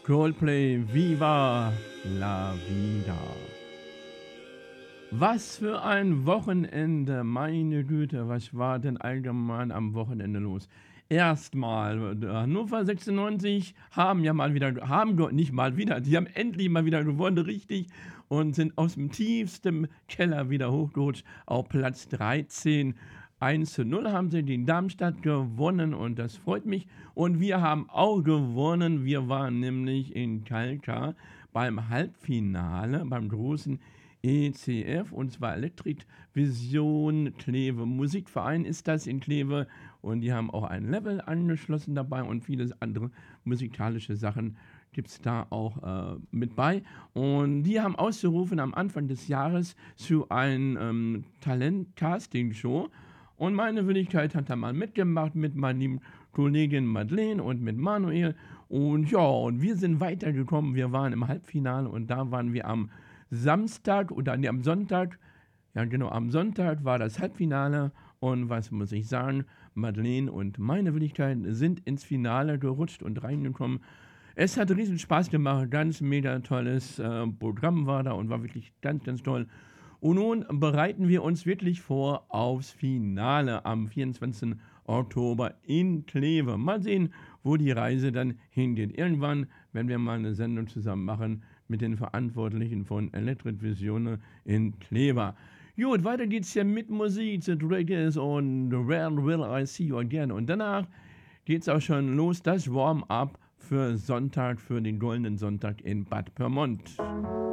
Coldplay, Viva la Vida. Was für ein Wochenende, meine Güte, was war denn allgemein am Wochenende los? Erstmal, Hannover 96 haben ja mal wieder nicht mal wieder, die haben endlich mal wieder gewonnen, richtig, und sind aus dem tiefsten Keller wieder hochgerutscht auf Platz 13. 1:0 haben sie gegen Darmstadt gewonnen und das freut mich. Und wir haben auch gewonnen. Wir waren nämlich in Kalkar beim Halbfinale, beim großen ECF, und zwar Electric Vision Kleve. Musikverein ist das in Kleve, und die haben auch ein Level angeschlossen dabei und vieles andere musikalische Sachen gibt es da auch mit bei. Und die haben ausgerufen am Anfang des Jahres zu einem Talent-Casting-Show. Und meine Wenigkeit hat da mal mitgemacht mit meiner lieben Kollegin Madeleine und mit Manuel. Und ja, und wir sind weitergekommen. Wir waren im Halbfinale und da waren wir am Samstag oder nee, am Sonntag. Ja, genau, am Sonntag war das Halbfinale. Und was muss ich sagen? Madeleine und meine Wenigkeit sind ins Finale gerutscht und reingekommen. Es hat riesen Spaß gemacht. Ganz mega tolles Programm war da und war wirklich ganz, ganz toll. Und nun bereiten wir uns wirklich vor aufs Finale am 24. Oktober in Kleve. Mal sehen, wo die Reise dann hingeht. Irgendwann, wenn wir mal eine Sendung zusammen machen mit den Verantwortlichen von Electric Vision in Kleve. Gut, weiter geht's hier mit Musik. The Dragons und Where Will I See You Again. Und danach geht's auch schon los, das Warm-up für Sonntag, für den Goldenen Sonntag in Bad Pyrmont.